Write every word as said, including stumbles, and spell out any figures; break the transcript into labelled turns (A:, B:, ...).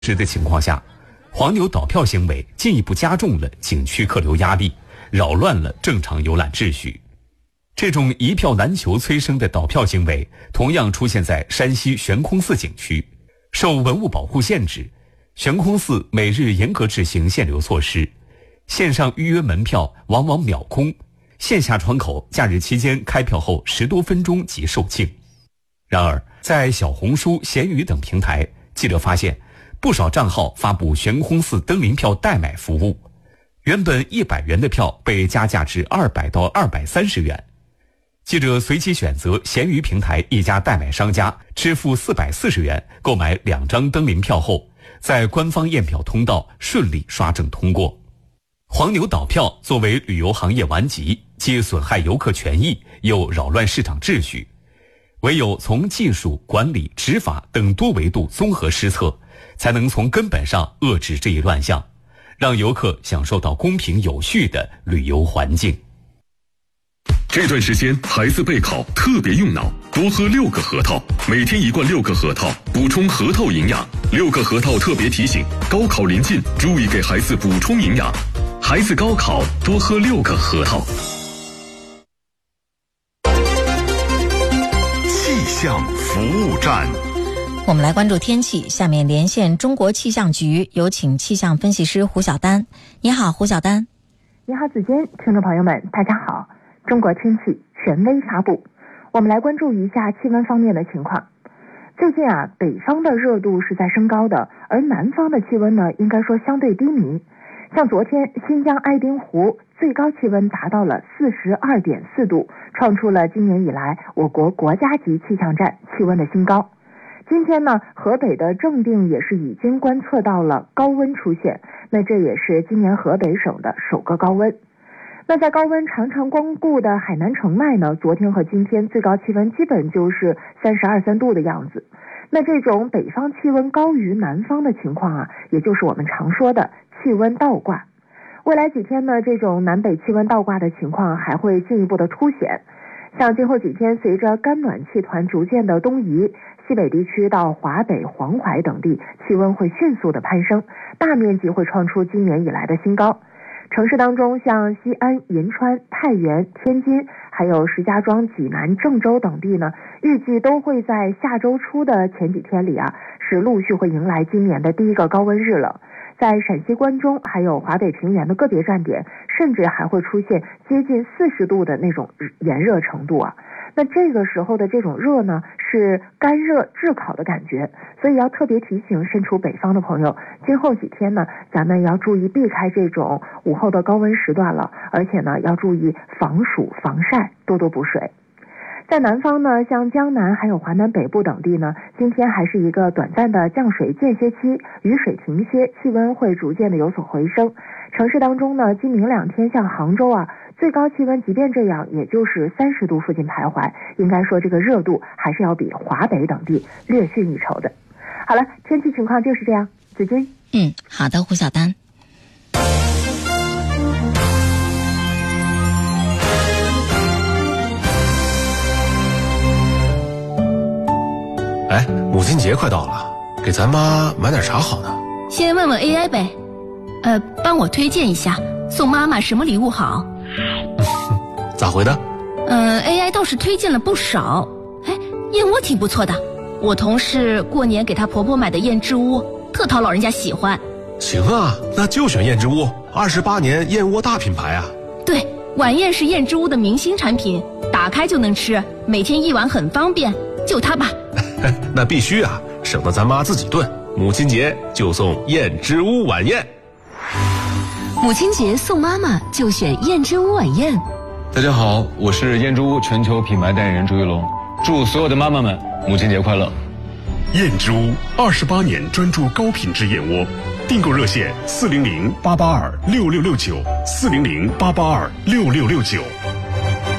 A: 时的情况下，黄牛倒票行为进一步加重了景区客流压力，扰乱了正常游览秩序。这种一票难求催生的倒票行为同样出现在山西悬空寺景区。受文物保护限制，悬空寺每日严格执行限流措施，线上预约门票往往秒空，线下窗口假日期间开票后十多分钟即售罄。然而，在小红书、闲鱼等平台，记者发现不少账号发布悬空寺登临票代买服务，原本一百元的票被加价至二百到二百三十元。记者随机选择闲鱼平台一家代买商家，支付四百四十元购买两张登临票后，在官方验票通道顺利刷证通过。黄牛倒票作为旅游行业顽疾，既损害游客权益，又扰乱市场秩序。唯有从技术、管理、执法等多维度综合施策，才能从根本上遏制这一乱象，让游客享受到公平有序的旅游环境。
B: 这段时间孩子备考特别用脑，多喝六个核桃，每天一罐六个核桃，补充核桃营养。六个核桃特别提醒，高考临近，注意给孩子补充营养。孩子高考多喝六个核桃。
C: 气象服务站，
D: 我们来关注天气。下面连线中国气象局，有请气象分析师胡晓丹。你好，胡晓丹。
E: 你好，子娟，听众朋友们，大家好。中国天气权威发布，我们来关注一下气温方面的情况。最近啊，北方的热度是在升高的，而南方的气温呢，应该说相对低迷。像昨天新疆爱丁湖最高气温达到了 四十二点四度，创出了今年以来我国国家级气象站气温的新高。今天呢，河北的正定也是已经观测到了高温出现，那这也是今年河北省的首个高温。那在高温常常光顾的海南澄迈呢，昨天和今天最高气温基本就是三十二三度的样子。那这种北方气温高于南方的情况啊，也就是我们常说的气温倒挂。未来几天呢，这种南北气温倒挂的情况还会进一步的凸显。像今后几天，随着干暖气团逐渐的东移，西北地区到华北、黄淮等地气温会迅速的攀升，大面积会创出今年以来的新高。城市当中，像西安、银川、太原、天津，还有石家庄、济南、郑州等地呢，预计都会在下周初的前几天里啊，是陆续会迎来今年的第一个高温日了。在陕西关中还有华北平原的个别站点，甚至还会出现接近四十度的那种炎热程度啊。那这个时候的这种热呢，是干热炙烤的感觉，所以要特别提醒身处北方的朋友，今后几天呢，咱们要注意避开这种午后的高温时段了，而且呢，要注意防暑防晒，多多补水。在南方呢，像江南还有华南北部等地呢，今天还是一个短暂的降水间歇期，雨水停歇，气温会逐渐的有所回升。城市当中呢，今明两天像杭州啊，最高气温即便这样，也就是三十度附近徘徊，应该说这个热度还是要比华北等地略逊一筹的。好了，天气情况就是这样，子君。
D: 嗯，好的，胡晓丹。
F: 哎，母亲节快到了，给咱妈买点啥好呢？
G: 先问问 A I 呗，呃，帮我推荐一下，送妈妈什么礼物好？
F: 咋回的？
G: 嗯、呃、，A I 倒是推荐了不少。哎，燕窝挺不错的，我同事过年给她婆婆买的燕之屋，特讨老人家喜欢。
F: 行啊，那就选燕之屋，二十八年燕窝大品牌啊。
G: 对，晚宴是燕之屋的明星产品，打开就能吃，每天一碗很方便，就它吧。
F: 那必须啊，省得咱妈自己炖。母亲节就送燕之屋晚宴。
H: 母亲节送妈妈就选燕之屋晚宴。
I: 大家好，我是燕之屋全球品牌代言人朱一龙，祝所有的妈妈们母亲节快乐。
C: 燕之屋二十八年专注高品质燕窝，订购热线四零零八八二六六六九四零零八八二六六六九。